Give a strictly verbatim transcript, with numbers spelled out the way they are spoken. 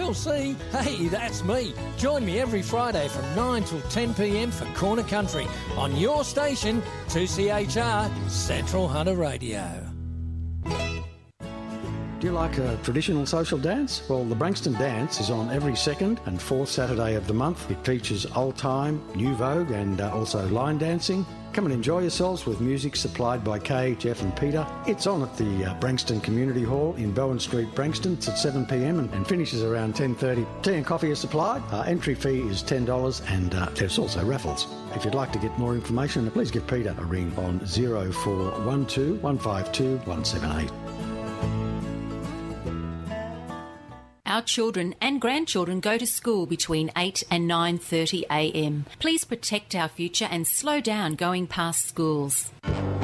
We'll see. Hey, that's me. Join me every Friday from nine till ten p m for Corner Country on your station, two C H R Central Hunter Radio. Do you like a traditional social dance? Well, the Branxton Dance is on every second and fourth Saturday of the month. It features old time, new vogue and uh, also line dancing. Come and enjoy yourselves with music supplied by Kay, Jeff and Peter. It's on at the uh, Branxton Community Hall in Bowen Street, Branxton. It's at seven p m and, and finishes around ten thirty. Tea and coffee are supplied. Uh, entry fee is ten dollars and uh, there's also raffles. If you'd like to get more information, please give Peter a ring on zero four one two, one five two, one seven eight. Our children and grandchildren go to school between eight and nine thirty a m. Please protect our future and slow down going past schools.